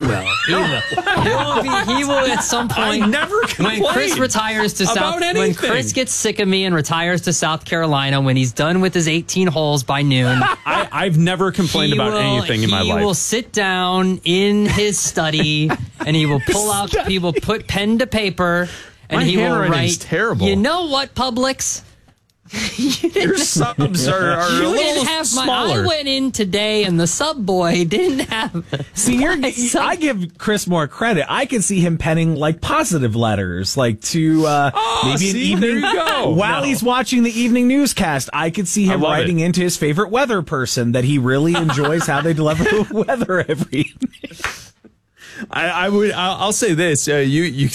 will. He will at some point. I never complain when Chris retires to about anything. When Chris gets sick of me and retires to South Carolina, when he's done with his 18 holes by noon, I've never complained about anything in my life. He will sit down in his study and he will pull out. He will put pen to paper and he will write. Terrible. You know what, Publix? Your subs are a little smaller. I went in today and the sub boy didn't have. See, I give Chris more credit. I can see him penning like positive letters, like to maybe an evening. There you go. While he's watching the evening newscast, I could see him writing into his favorite weather person that he really enjoys how they deliver the weather every evening. I'll say this. You.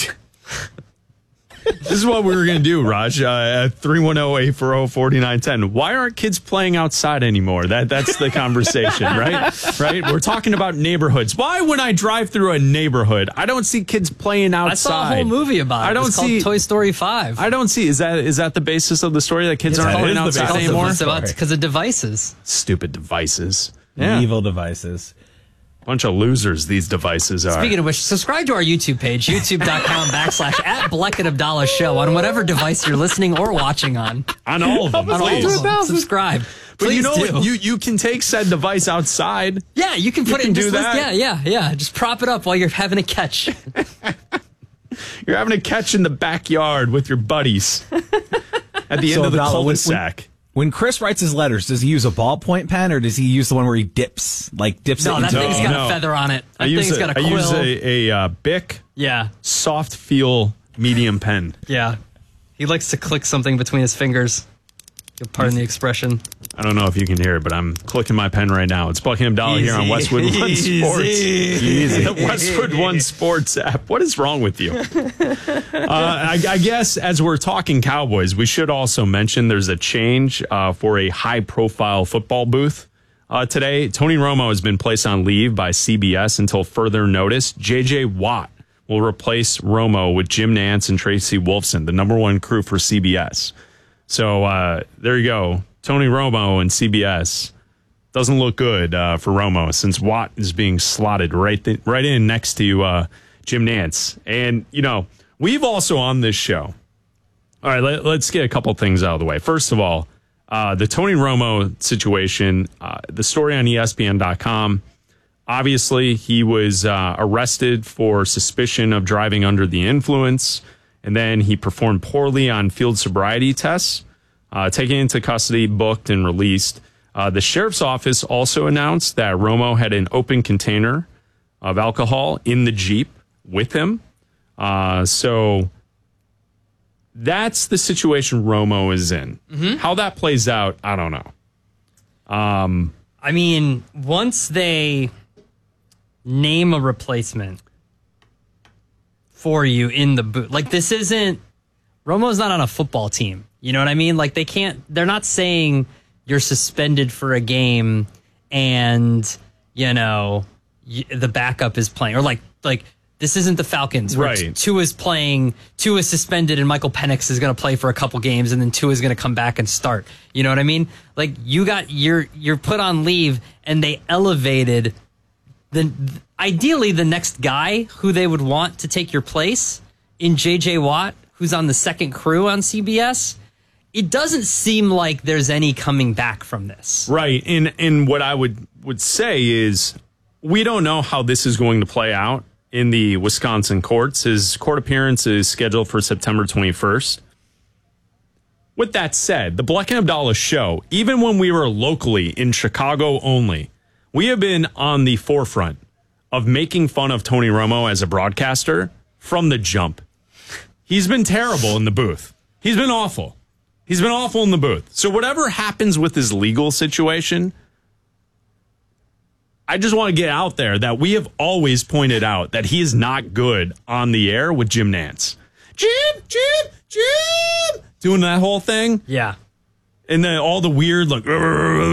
This is what we were going to do, Raj, at 310-840-4910. Why aren't kids playing outside anymore? That's the conversation, right? Right? We're talking about neighborhoods. Why, when I drive through a neighborhood, I don't see kids playing outside? I saw a whole movie about it. It's called Toy Story 5. I don't see. Is that the basis of the story, that kids aren't playing outside anymore? It's because of devices. Stupid devices. Yeah. Evil devices. Bunch of losers these devices are. Speaking of which, subscribe to our YouTube page, youtube.com/@Bleck and Abdallah Show on whatever device you're listening or watching on. On all of them. On all of them. Subscribe. But Please you can take said device outside. Yeah, you can put it in. Do that. Yeah. Just prop it up while you're having a catch. You're having a catch in the backyard with your buddies at the end of the cul-de-sac. When Chris writes his letters, does he use a ballpoint pen or does he use the one where he dips? No, that thing's got a feather on it. That thing's got a quill. I use a Bic soft feel medium pen. Yeah. He likes to click something between his fingers. You'll pardon the expression. I don't know if you can hear it, but I'm clicking my pen right now. It's Bleck and Abdallah here on Westwood One Sports. Easy. The Westwood One Sports app. What is wrong with you? I guess as we're talking Cowboys, we should also mention there's a change for a high-profile football booth. Today, Tony Romo has been placed on leave by CBS until further notice. J.J. Watt will replace Romo with Jim Nantz and Tracy Wolfson, the number one crew for CBS. So there you go. Tony Romo and CBS doesn't look good for Romo since Watt is being slotted right in next to Jim Nantz. And, we've also on this show. All right, let's get a couple things out of the way. First of all, the Tony Romo situation, the story on ESPN.com. Obviously, he was arrested for suspicion of driving under the influence, and then he performed poorly on field sobriety tests. Taken into custody, booked, and released. The sheriff's office also announced that Romo had an open container of alcohol in the Jeep with him. So that's the situation Romo is in. Mm-hmm. How that plays out, I don't know. I mean, once they name a replacement for you in the booth, like this isn't, Romo's not on a football team. You know what I mean? Like they're not saying you're suspended for a game and, the backup is playing. Or like this isn't the Falcons where Tua is suspended and Michael Penix is going to play for a couple games and then Tua is going to come back and start. You know what I mean? Like you're put on leave and they elevated ideally the next guy who they would want to take your place in J.J. Watt, who's on the second crew on CBS. It doesn't seem like there's any coming back from this. Right. And what I would say is we don't know how this is going to play out in the Wisconsin courts. His court appearance is scheduled for September 21st. With that said, the Bleck and Abdallah Show, even when we were locally in Chicago only, we have been on the forefront of making fun of Tony Romo as a broadcaster from the jump. He's been terrible in the booth. He's been awful. He's been awful in the booth. So whatever happens with his legal situation, I just want to get out there that we have always pointed out that he is not good on the air with Jim Nantz. Jim! Doing that whole thing. Yeah. And then all the weird, like, all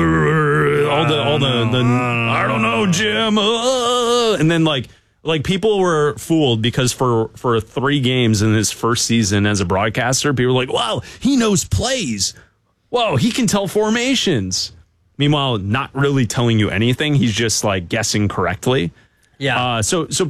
the I don't know, Jim. And then like people were fooled because for 3 games in his first season as a broadcaster, people were like, wow, he knows plays. Whoa, he can tell formations. Meanwhile, not really telling you anything. He's just like guessing correctly. Yeah. So